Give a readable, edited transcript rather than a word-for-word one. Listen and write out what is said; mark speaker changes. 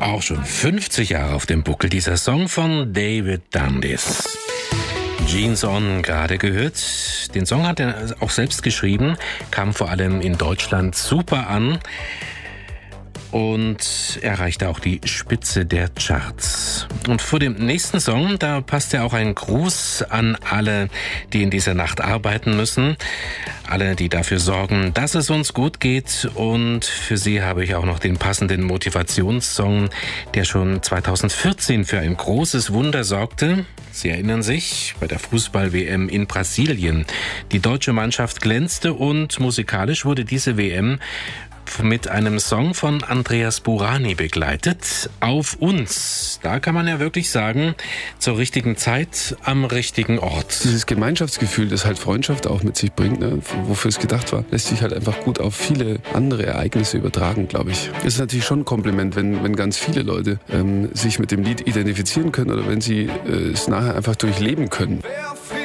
Speaker 1: Auch schon 50 Jahre auf dem Buckel, dieser Song von David Dundas. Jeans On gerade gehört. Den Song hat er auch selbst geschrieben, kam vor allem in Deutschland super an und erreichte auch die Spitze der Charts. Und vor dem nächsten Song, da passt ja auch ein Gruß an alle, die in dieser Nacht arbeiten müssen. Alle, die dafür sorgen, dass es uns gut geht. Und für sie habe ich auch noch den passenden Motivationssong, der schon 2014 für ein großes Wunder sorgte. Sie erinnern sich, bei der Fußball-WM in Brasilien. Die deutsche Mannschaft glänzte und musikalisch wurde diese WM mit einem Song von Andreas Burani begleitet. Auf uns. Da kann man ja wirklich sagen, zur richtigen Zeit, am richtigen Ort.
Speaker 2: Dieses Gemeinschaftsgefühl, das halt Freundschaft auch mit sich bringt, ne, wofür es gedacht war, lässt sich halt einfach gut auf viele andere Ereignisse übertragen, glaube ich. Es ist natürlich schon ein Kompliment, wenn ganz viele Leute sich mit dem Lied identifizieren können oder wenn sie es nachher einfach durchleben können.